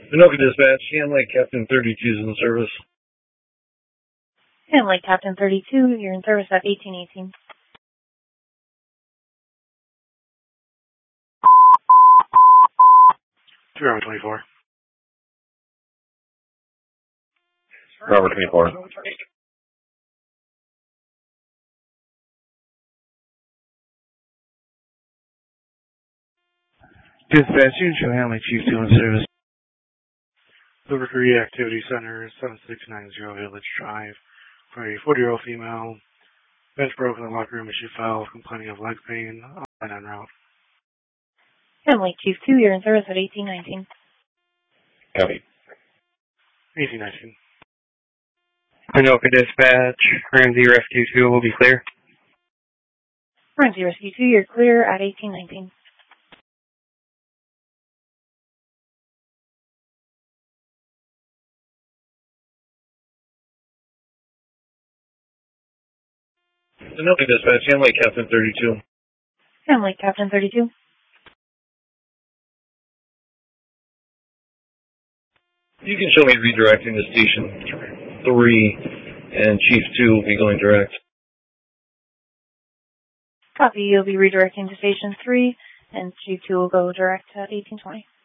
Anoka Dispatch, Ham Lake Captain 32 is in service. Ham Lake Captain 32, you're in service at 1818. Robert 24. Robert 24. Dispatch, you can show Ham Lake Chief 2 in service. Silver 3 Activity Center, 7690 Village Drive. For a 40-year-old female, bench broke in the locker room as she fell, complaining of leg pain, and en route. Ham Lake Chief 2, you're in service at 1819. Copy. 1819. Anoka Dispatch, Ramsey Rescue 2 will be clear. Ramsey Rescue 2, you're clear at 1819. Anoka Dispatch, Ham Lake Captain 32. Ham Lake Captain 32. You can show me redirecting to Station 3, and Chief 2 will be going direct. Copy, you'll be redirecting to Station 3, and Chief 2 will go direct at 1820.